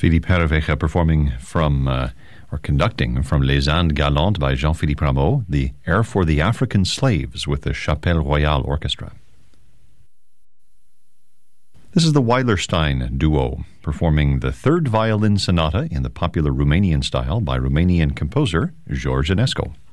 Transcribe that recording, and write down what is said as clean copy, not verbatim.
Philippe Herreweghe performing from, or conducting from Les Indes Galantes by Jean-Philippe Rameau, the Air for the African Slaves with the Chapelle Royale Orchestra. This is the Weilerstein Duo, performing the third violin sonata in the popular Romanian style by Romanian composer George Enescu.